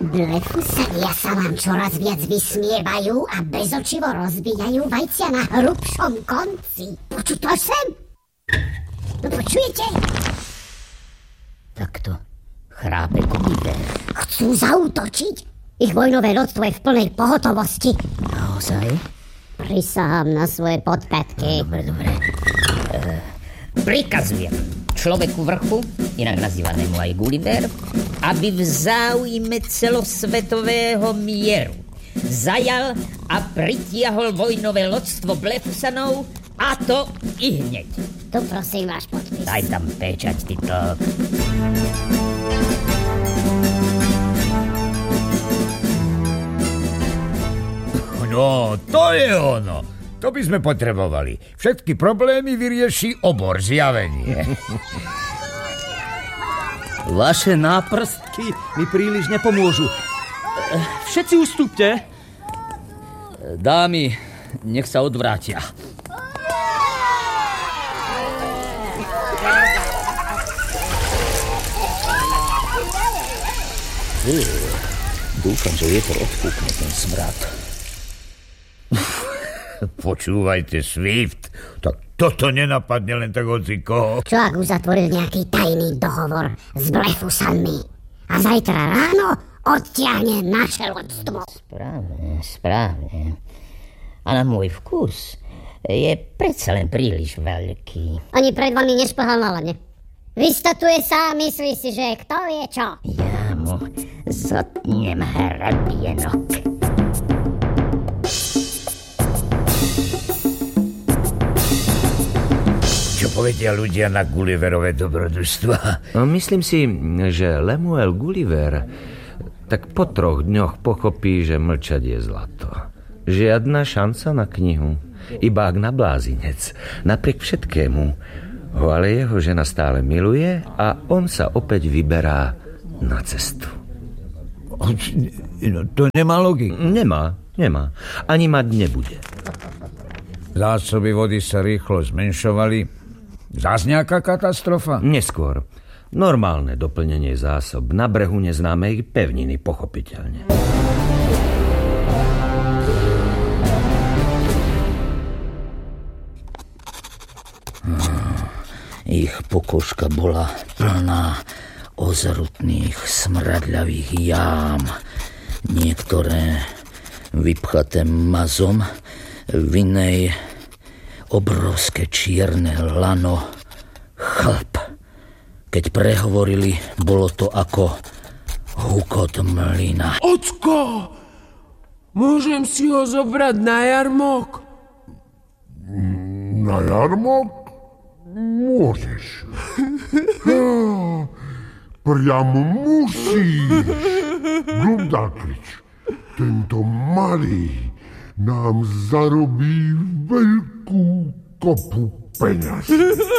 Blefusania sa vám čoraz viac vysmievajú a bezočivo rozbijajú vajcia na hrubšom konci. Počuť to sem? No počujete? Takto chrápe Gulliver. Chcú zaútočiť? Ich vojnové lodstvo je v plnej pohotovosti. Naozaj? Prisahám na svoje podpätky. Dobre. Prikazujem človeku vrchu, inak nazývanému aj Gulliver, aby v záujme celosvetového mieru zajal a pritiahol vojnové lodstvo Blefusanov, a to i hneď. Tu prosím váš podpis. Daj tam pečať, tyto. No, to je ono. To by sme potrebovali. Všetky problémy vyrieši obor zjavenie. Vaše náprstky mi príliš nepomôžu. Všetci ustúpte. Dámy, nech sa odvrátia. Dúfam, že vietor odfúkne ten smrad. Počúvajte, Swift, tak toto nenapadne len tak hocikoho. Čo ak uzatvoril nejaký tajný dohovor s Blefusanmi a zajtra ráno odtiahne naše lodstvo? Správne. A na môj vkus je predsa len príliš veľký. Ani pred vami nešplhal na lane. Vystatuje sa a myslí si, že kto vie čo. Ja mu zotnem hrabienok. Čo povedia ľudia na Gulliverové dobrodružstva? No, myslím si, že Lemuel Gulliver tak po 3 dňoch pochopí, že mlčať je zlato. Žiadna šanca na knihu, iba ak na blázinec. Napriek všetkému ho ale jeho žena stále miluje a on sa opäť vyberá na cestu. No, to nemá logiku. Nemá. Ani mať nebude. Zásoby vody sa rýchlo zmenšovali. Zás nejaká katastrofa? Neskôr. Normálne doplnenie zásob na brehu neznámej pevniny, pochopiteľne. Ich pokožka bola plná ozrutných smradľavých jám. Niektoré vypchaté mazom, v inej obrovské čierne lano, chlp. Keď prehovorili, bolo to ako hukot mlyna. Ocko, môžem si ho zobrať na jarmok? Na jarmok? Môžeš. Priam musíš. Glumdákrič, tento malý nám zarobí veľkú kopu peňazí.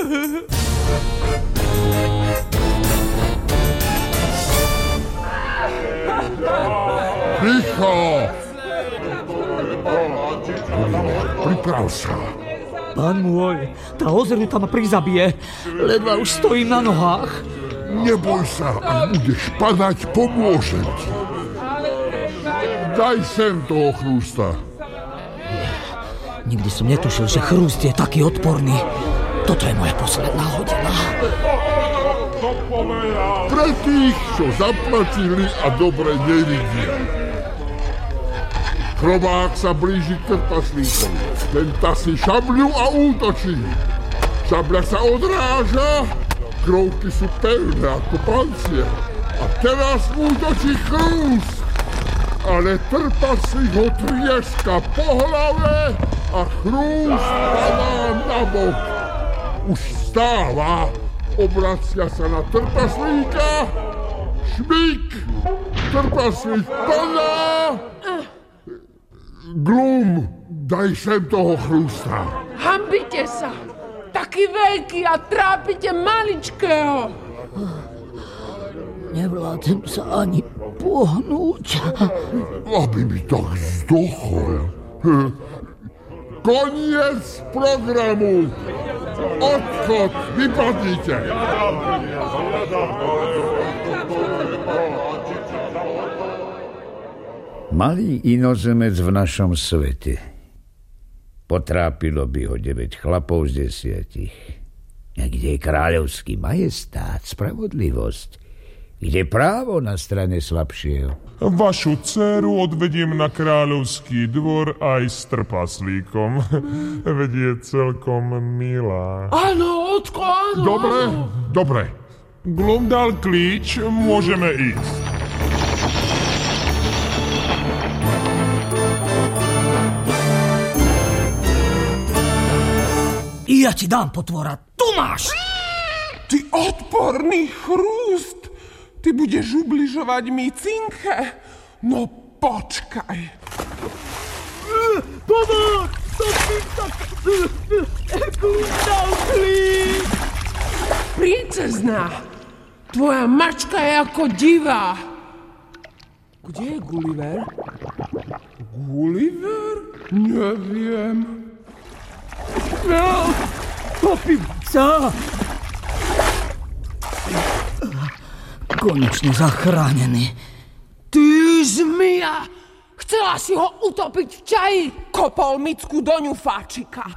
Ticho! Priprav sa. Pán môj, tá ozruta ma prizabije. Ledva už stojím na nohách. Neboj sa, ak budeš padať, pomôžem ti. Daj sem toho chrústa. Nikdy som netušil, že chrúst je taký odporný. Toto je moja posledná hodina. Pre tých, čo zaplatili a dobre nevidia. Chrobák sa blíži k trpaslíkovi. Ten tasí šabľu a útočí. Šabľa sa odráža, krovky sú pevné ako pancier. A teraz útočí chrúst. Ale trpaslík ho trieska po hlave a chrúst padá na bok. Už stáva, obracia sa na trpaslíka. Šmík! Trpaslík padá. Glum, daj sem toho chrústa. Hanbite sa! Taký veľký a trápite maličkého. Nevládzem sa ani pohnúť. Aby mi tak zdochol. Koniec programu. Odchod, vypadnite. Malý inozemec v našom svete. Potrápilo by ho 9 chlapov z 10. A kde je kráľovský majestát, spravodlivosť? Kde právo na strane slabšieho? Vašu dceru odvediem na kráľovský dvor aj s trpaslíkom. Veď je celkom milá. Áno, Otko, áno. Dobre. Glumdal klíč, môžeme ísť. Ja ti dám potvora, tu máš! Ty odporný chrúst! Ty budeš ubližovať mi cinke? No počkaj. Pomoc! Glumdal klíč! Princezná, tvoja mačka je ako divá. Kde je Gulliver? Gulliver? Neviem. No, popím sa! Konečne zachránený. Ty zmija! Chcela si ho utopiť v čaji. Kopol Micku do ňufáčika.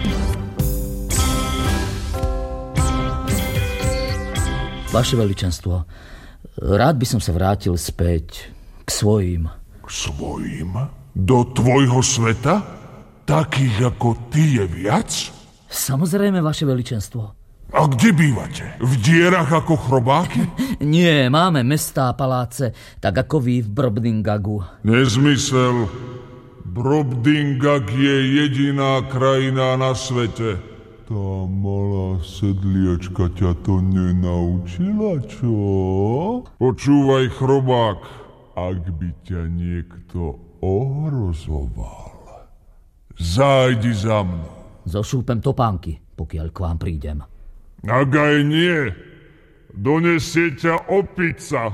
Vaše veličenstvo, rád by som sa vrátil späť k svojim. K svojim? Do tvojho sveta? Takých ako ty je viac? Samozrejme, vaše veličenstvo. A kde bývate? V dierach ako chrobáky? Nie, máme mestá a paláce, tak ako vy v Brobdingagu. Nezmysel. Brobdingag je jediná krajina na svete. Tá malá sedliačka ťa to nenaučila, čo? Počúvaj, chrobák, ak by ťa niekto ohrozoval, zájdi za mnou. Zošúpem topánky, pokiaľ k vám prídem. Ak aj nie, donesie ťa opica.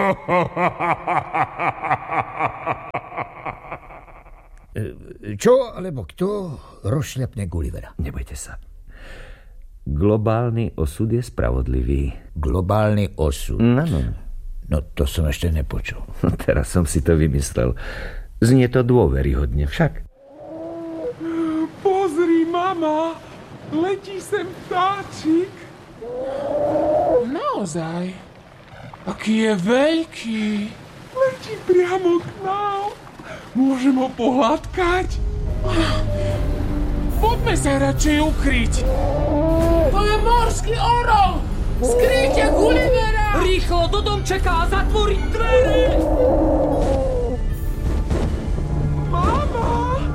Čo alebo kto rozšľapne Gullivera? Nebojte sa. Globálny osud je spravodlivý. Globálny osud? Áno. No to som ešte nepočul. Teraz som si to vymyslel. Znie to dôveryhodne však. Pozri, mama, letí sem vtáčik. Naozaj, aký je veľký. Letí priamo k nám. Môžem ho pohľadkať? Poďme sa radšej ukryť. To je morský orol. Skryjte Gullivera. Rýchlo do domčeka a zatvoriť dvere!